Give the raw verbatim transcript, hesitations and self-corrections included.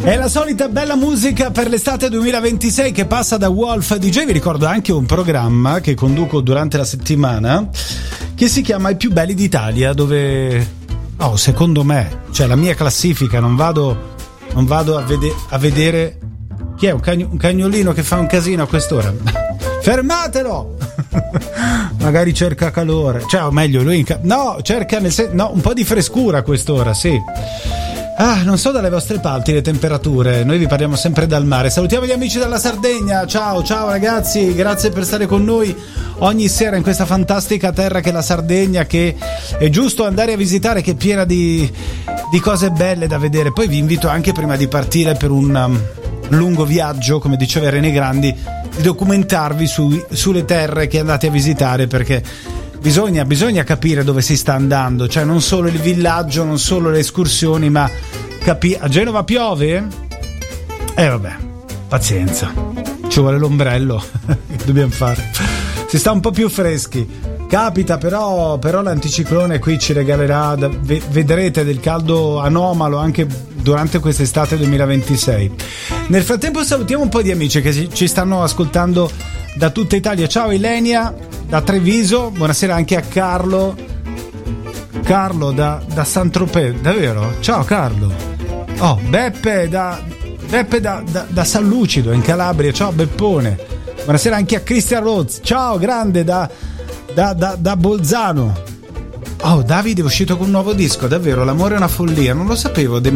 È la solita bella musica per l'estate duemilaventisei che passa da Wolf D J. Vi ricordo anche un programma che conduco durante la settimana che si chiama I più belli d'Italia, dove oh, secondo me, cioè la mia classifica, non vado non vado a, vede- a vedere chi è un, cagno- un cagnolino che fa un casino a quest'ora. Fermatelo! Magari cerca calore, cioè o meglio lui in ca- no, cerca nel sen- no, un po' di frescura a quest'ora, sì. Ah, non so dalle vostre parti le temperature, noi vi parliamo sempre dal mare. Salutiamo gli amici dalla Sardegna, ciao ciao ragazzi, grazie per stare con noi ogni sera in questa fantastica terra che è la Sardegna, che è giusto andare a visitare, che è piena di, di cose belle da vedere. Poi vi invito anche, prima di partire per un um, lungo viaggio, come diceva Rene Grandi, di documentarvi su, sulle terre che andate a visitare, perché Bisogna, bisogna capire dove si sta andando, cioè non solo il villaggio, non solo le escursioni, ma capire. A Genova piove? Eh vabbè, pazienza, ci vuole l'ombrello. Che dobbiamo fare? Si sta un po' più freschi. Capita, però, però l'anticiclone qui ci regalerà, vedrete, del caldo anomalo anche durante quest'estate duemilaventisei. Nel frattempo salutiamo un po' di amici che ci stanno ascoltando da tutta Italia. Ciao Ilenia da Treviso, buonasera anche a Carlo Carlo da, da Saint-Tropez, davvero? Ciao Carlo. Oh, Beppe da Beppe da, da, da San Lucido in Calabria, ciao Beppone. Buonasera anche a Christian Rhodes, ciao grande da, da, da, da Bolzano. Oh, Davide è uscito con un nuovo disco, davvero, l'amore è una follia, non lo sapevo.